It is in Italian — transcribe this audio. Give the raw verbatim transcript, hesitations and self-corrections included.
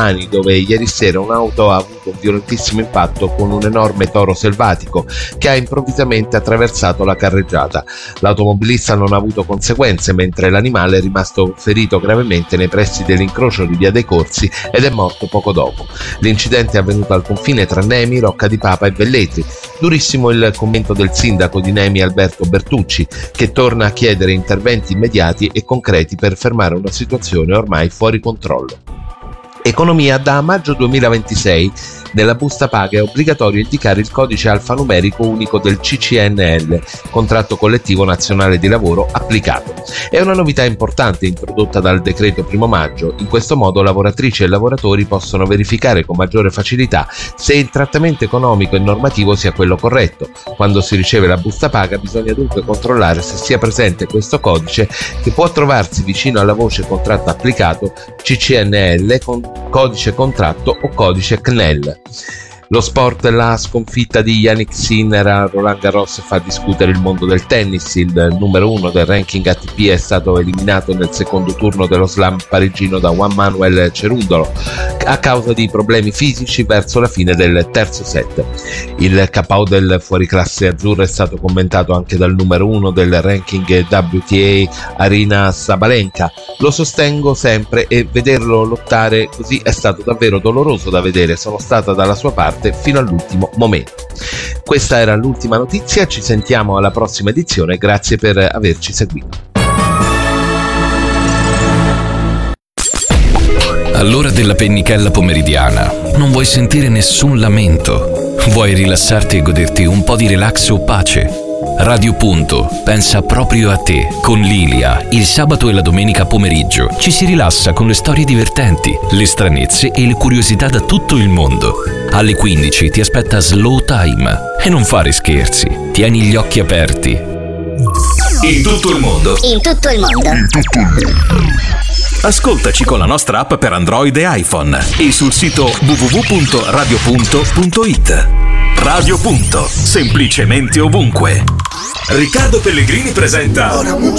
Ani, dove ieri sera un'auto ha avuto un violentissimo impatto con un enorme toro selvatico che ha improvvisamente attraversato la carreggiata. L'automobilista non ha avuto conseguenze, mentre l'animale è rimasto ferito gravemente nei pressi dell'incrocio di Via dei Corsi ed è morto poco dopo. L'incidente è avvenuto al confine tra Nemi, Rocca di Papa e Velletri. Durissimo il commento del sindaco di Nemi, Alberto Bertucci, che torna a chiedere interventi immediati e concreti per fermare una situazione ormai fuori controllo. Economia. Da maggio duemilaventisei nella busta paga è obbligatorio indicare il codice alfanumerico unico del C C N L, Contratto Collettivo Nazionale di Lavoro applicato. È una novità importante introdotta dal decreto primo maggio. In questo modo lavoratrici e lavoratori possono verificare con maggiore facilità se il trattamento economico e normativo sia quello corretto. Quando si riceve la busta paga bisogna dunque controllare se sia presente questo codice, che può trovarsi vicino alla voce contratto applicato, C C N L, con codice contratto o codice C N E L. Lo sport. La sconfitta di Jannik Sinner a Roland Garros fa discutere il mondo del tennis. Il numero uno del ranking A T P è stato eliminato nel secondo turno dello slam parigino da Juan Manuel Cerundolo a causa di problemi fisici verso la fine del terzo set. Il K O del fuoriclasse azzurro è stato commentato anche dal numero uno del ranking W T A, Aryna Sabalenka. Lo sostengo sempre e vederlo lottare così è stato davvero doloroso da vedere. Sono stata dalla sua parte fino all'ultimo momento. Questa era l'ultima notizia, ci sentiamo alla prossima edizione, grazie per averci seguito. All'ora della pennichella pomeridiana non vuoi sentire nessun lamento, vuoi rilassarti e goderti un po' di relax o pace. Radio Punto pensa proprio a te. Con Lilia, il sabato e la domenica pomeriggio ci si rilassa con le storie divertenti, le stranezze e le curiosità da tutto il mondo. Alle quindici ti aspetta Slow Time e non fare scherzi, tieni gli occhi aperti. In tutto il mondo. In tutto il mondo. In tutto il mondo. Ascoltaci con la nostra app per Android e iPhone e sul sito w w w punto radio punto punto i t. Radio Punto, semplicemente ovunque. Riccardo Pellegrini presenta